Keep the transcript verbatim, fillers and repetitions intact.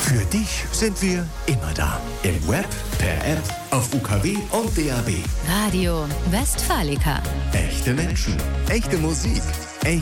Für dich sind wir immer da. Im Web, per App, auf U K W und D A B. Radio Westfalica. Echte Menschen, echte Musik,